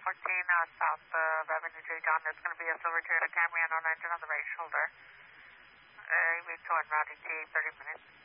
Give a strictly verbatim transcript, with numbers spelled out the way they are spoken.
fourteen, uh, south of Avenue J. John. There's going to be a silver Toyota Camry unknown engine on the right shoulder. Uh, reach on Route E T A, thirty minutes.